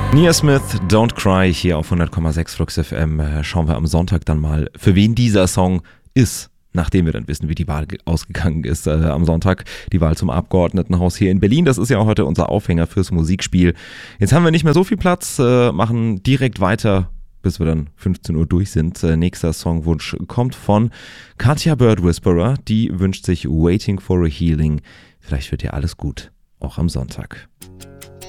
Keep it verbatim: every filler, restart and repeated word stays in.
Nia Smith, Don't Cry, hier auf hundert Komma sechs Flux F M. Schauen wir am Sonntag dann mal, für wen dieser Song ist, nachdem wir dann wissen, wie die Wahl ausgegangen ist äh, am Sonntag. Die Wahl zum Abgeordnetenhaus hier in Berlin, das ist ja auch heute unser Aufhänger fürs Musikspiel. Jetzt haben wir nicht mehr so viel Platz, äh, machen direkt weiter, bis wir dann fünfzehn Uhr durch sind. Äh, nächster Songwunsch kommt von Katja Bird Whisperer, die wünscht sich Waiting for a Healing. Vielleicht wird ja alles gut, auch am Sonntag.